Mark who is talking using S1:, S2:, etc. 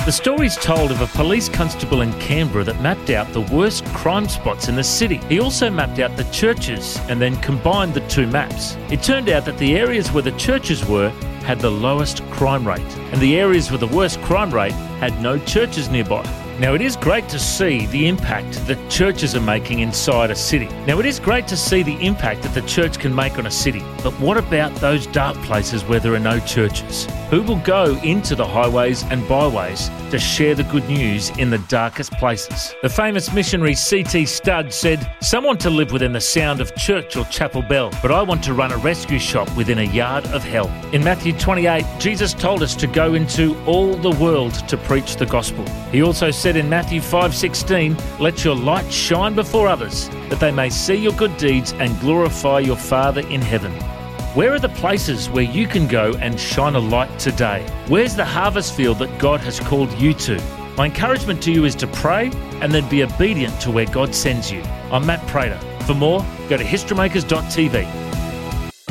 S1: The story's told of a police constable in Canberra that mapped out the worst crime spots in the city. He also mapped out the churches and then combined the two maps. It turned out that the areas where the churches were had the lowest crime rate, and the areas with the worst crime rate had no churches nearby. Now, it is great to see the impact that churches are making inside a city. Now, it is great to see the impact that the church can make on a city. But what about those dark places where there are no churches? Who will go into the highways and byways to share the good news in the darkest places? The famous missionary C.T. Studd said, "Some want to live within the sound of church or chapel bell, but I want to run a rescue shop within a yard of hell." In Matthew 28, Jesus told us to go into all the world to preach the gospel. He also said in Matthew 5:16, "Let your light shine before others, that they may see your good deeds and glorify your Father in heaven." Where are the places where you can go and shine a light today? Where's the harvest field that God has called you to? My encouragement to you is to pray and then be obedient to where God sends you. I'm Matt Prater. For more, go to historymakers.tv.